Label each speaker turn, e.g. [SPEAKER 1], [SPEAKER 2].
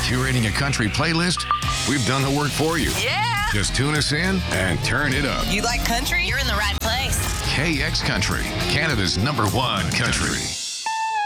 [SPEAKER 1] Curating a country playlist? We've done the work for you.
[SPEAKER 2] Yeah!
[SPEAKER 1] Just tune us in and turn it up.
[SPEAKER 2] You like country? You're in the right place.
[SPEAKER 1] KX Country, Canada's #1 country.